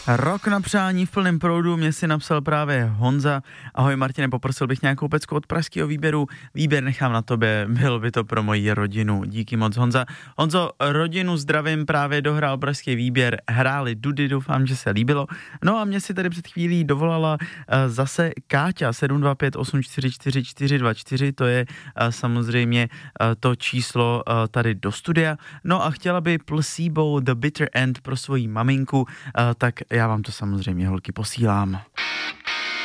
Rok na přání v plném proudu, mě si napsal právě Honza. Ahoj Martine, poprosil bych nějakou pecku od pražského výběru. Výběr nechám na tobě, bylo by to pro moji rodinu. Díky moc Honza. Honzo, rodinu zdravím, právě dohrál pražský výběr, hráli Dudy, doufám, že se líbilo. No a mě si tady před chvílí dovolala zase Káťa 725 844 424, to je samozřejmě to číslo tady do studia. No a chtěla by Placebo The Bitter End pro svoji maminku, tak já vám to samozřejmě, holky, posílám.